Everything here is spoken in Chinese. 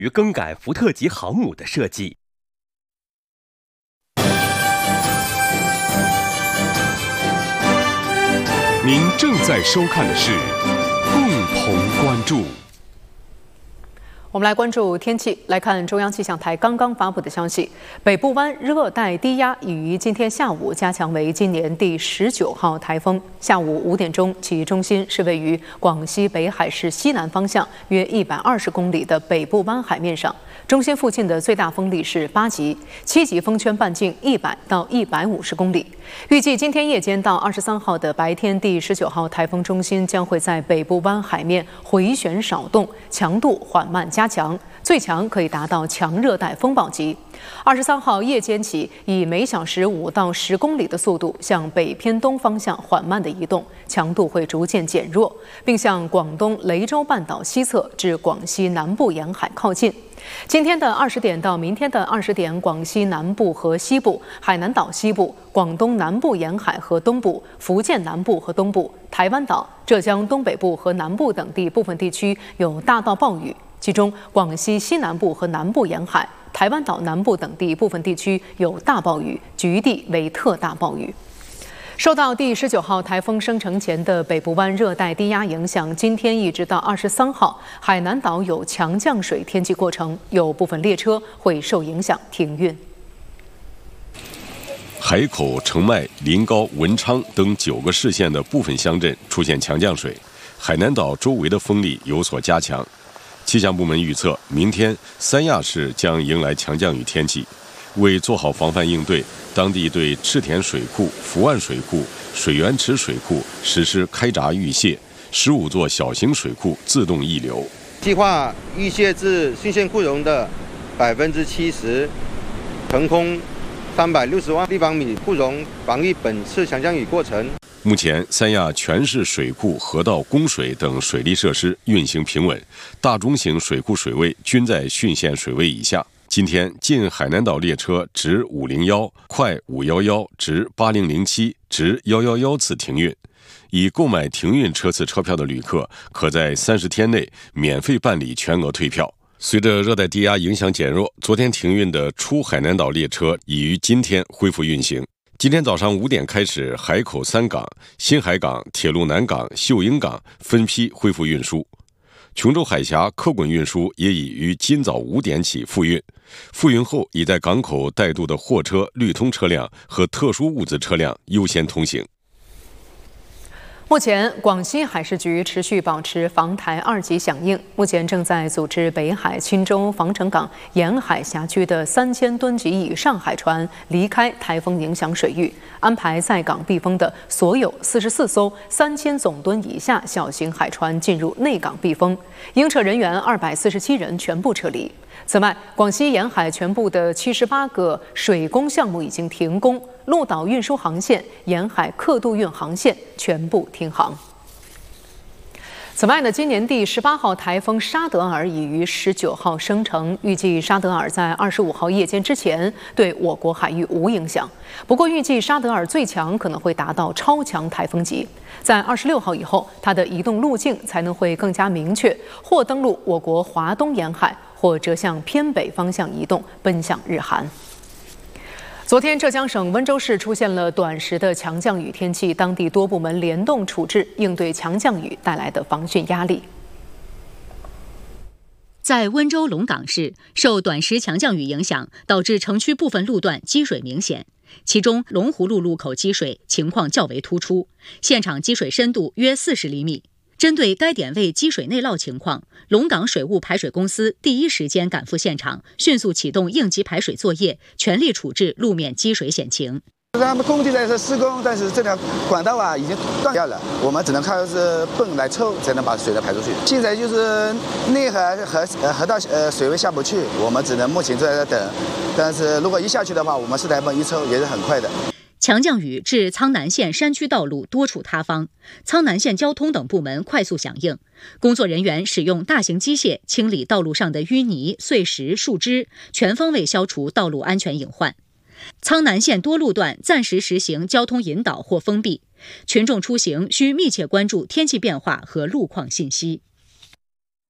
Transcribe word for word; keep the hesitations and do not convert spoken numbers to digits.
于更改福特级航母的设计。 您正在收看的是共同关注。 我们来关注天气，来看中央气象台刚刚发布的消息，北部湾热带低压已于今天下午加强为今年第十九号台风。下午五点钟，其中心是位于广西北海市西南方向约一百二十公里的北部湾海面上，中心附近的最大风力是八级，七级风圈半径一百到一百五十公里。预计今天夜间到二十三号的白天，第十九号台风中心将会在北部湾海面回旋扫动，强度缓慢加强，最强可以达到强热带风暴级。二十三号夜间起，以每小时五到十公里的速度向北偏东方向缓慢的移动，强度会逐渐减弱，并向广东雷州半岛西侧至广西南部沿海靠近。今天的二十点到明天的二十点，广西南部和西部、海南岛西部、广东南部沿海和东部、福建南部和东部、台湾岛、浙江东北部和南部等地部分地区有大到暴雨，其中广西西南部和南部沿海、台湾岛南部等地部分地区有大暴雨，局地为特大暴雨。受到第十九号台风生成前的北部湾热带低压影响，今天一直到二十三号，海南岛有强降水天气过程，有部分列车会受影响停运。 海口、澄迈、临高、文昌等九个市县的部分乡镇出现强降水，海南岛周围的风力有所加强。气象部门预测，明天三亚市将迎来强降雨天气。为做好防范应对，当地对赤田水库、福岸水库、水源池水库实施开闸预泄，十五座小型水库自动溢流。 计划预泄至浚县库容的百分之七十，腾空三百六十万立方米库容，防御本次强降雨过程。 目前，三亚全市水库、河道供水等水利设施运行平稳，大中型水库水位均在浚县水位以下。今天进海南岛列车直五零一、快五一一、直八零零七、直一一一次停运。已购买停运车次车票的旅客，可在三十天内免费办理全额退票。随着热带低压影响减弱，昨天停运的出海南岛列车已于今天恢复运行。今天早上五点开始，海口三港、新海港、铁路南港、秀英港分批恢复运输。琼州海峡客滚运输也已于今早五点起复运，复运后已在港口带渡的货车、绿通车辆和特殊物资车辆优先通行。 目前，广西海事局持续保持防台二级响应，目前正在组织北海、钦州、防城港沿海辖区的三千吨级以上海船离开台风影响水域，安排在港避风的所有四十四艘三千总吨以下小型海船进入内港避风，应撤人员二百四十七人全部撤离。此外，广西沿海全部的七十八个水工项目已经停工，陆岛运输航线、沿海客渡运航线全部停航。此外呢，今年第十八号台风沙德尔已于十九号生成，预计沙德尔在二十五号夜间之前对我国海域无影响。不过，预计沙德尔最强可能会达到超强台风级，在二十六号以后，它的移动路径才能会更加明确，或登陆我国华东沿海，或折向偏北方向移动，奔向日韩。昨天，浙江省温州市出现了短时的强降雨天气，当地多部门联动处置，应对强降雨带来的防汛压力。 在温州龙岗市，受短时强降雨影响，导致城区部分路段积水明显，其中龙湖路路口积水情况较为突出，现场积水深度约四十厘米。针对该点位积水内涝情况，龙岗水务排水公司第一时间赶赴现场，迅速启动应急排水作业，全力处置路面积水险情。 他们工地在这施工，但是这条管道啊已经断掉了，我们只能靠是泵来抽，才能把水呢排出去。现在就是内河河呃河道呃水位下不去，我们只能目前就在这等。但是如果一下去的话，我们四台泵一抽也是很快的。 强降雨致苍南县山区道路多处塌方，苍南县交通等部门快速响应，工作人员使用大型机械清理道路上的淤泥、碎石、树枝，全方位消除道路安全隐患。苍南县多路段暂时实行交通引导或封闭，群众出行需密切关注天气变化和路况信息。